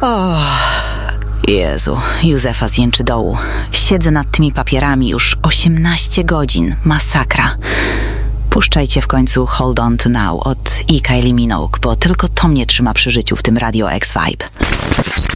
O, Jezu, Józefa z Jęczydołu. Siedzę nad tymi papierami już 18 godzin. Masakra. Puszczajcie w końcu Hold On To Now od Kylie Minogue, bo tylko to mnie trzyma przy życiu w tym Radio X Vibe.